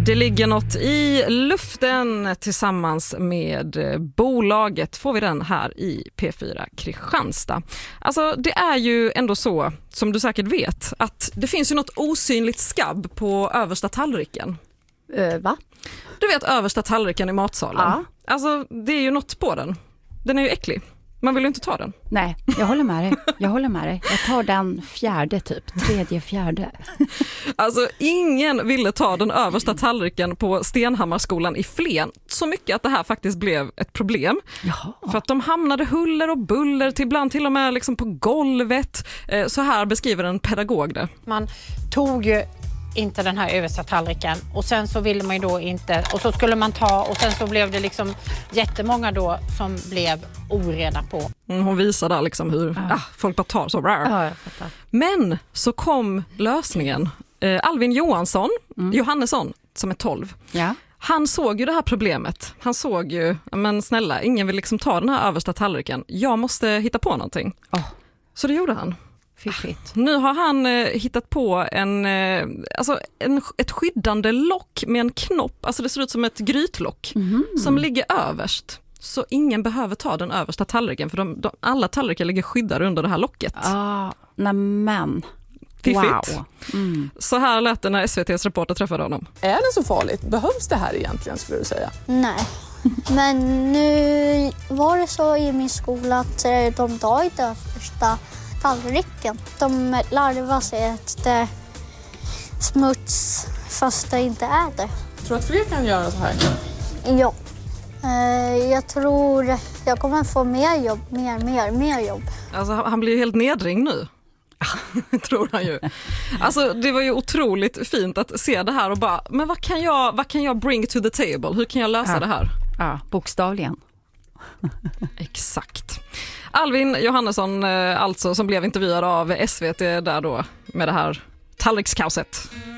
Det ligger något i luften. Tillsammans med bolaget får vi den här i P4 Kristianstad. Alltså det är ju ändå så, som du säkert vet, att det finns ju något osynligt skabb på översta tallriken. Va? Du vet översta tallriken i matsalen. Ja. Alltså det är ju något på den. Den är ju äcklig. Man vill ju inte ta den. Nej, jag håller med dig. Jag tar den tredje fjärde. Alltså ingen ville ta den översta tallriken på Stenhammarskolan i Flen. Så mycket att det här faktiskt blev ett problem. Jaha. För att de hamnade huller och buller, ibland till och med liksom på golvet. Så här beskriver en pedagog det. Man tog ju inte den här översta tallriken och sen så ville man ju då inte, och så skulle man ta och sen så blev det liksom jättemånga då som blev oreda på. Hon visar där liksom hur folk bara tar så. Ja, jag fattar. Men så kom lösningen. Alvin Johannesson som är 12. Ja. Han såg ju det här problemet. Han såg ju, men snälla, ingen vill liksom ta den här översta tallriken. Jag måste hitta på någonting. Så det gjorde han. Fiffigt. Nu har han hittat på ett skyddande lock med en knopp. Alltså det ser ut som ett grytlock som ligger överst. Så ingen behöver ta den översta tallriken för alla tallrikar ligger skyddade under det här locket. Nämen. Fiffigt. Wow. Mm. Så här lät det när SVT:s reporter träffade honom. Är det så farligt? Behövs det här egentligen, skulle du säga? Nej, men nu var det så i min skola att de tar inte översta tallriken. De larvar sig att det är smuts fast det inte är det. Tror du att fler kan göra så här? Ja, jag tror jag kommer få mer jobb. Alltså han blir ju helt nedringd nu. Tror han ju. Alltså det var ju otroligt fint att se det här och bara, men vad kan jag bring to the table? Hur kan jag lösa det här? Ja, bokstavligen. Exakt. Alvin Johannesson alltså, som blev intervjuad av SVT där då med det här tallrikskaoset.